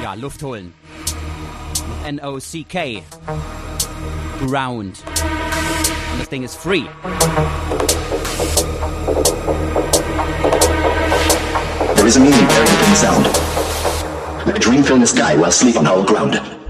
Ja, Luft holen. N-O-C-K. Ground. Und das Ding ist free. There is a meaning buried within sound. A dream filling the sky while sleep on hollow ground.